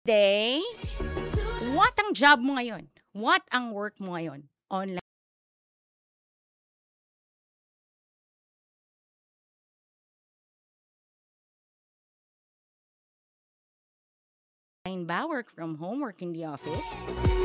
Day, what ang job mo ngayon? What ang work mo ngayon? Online ba? Work from home? Work in the office?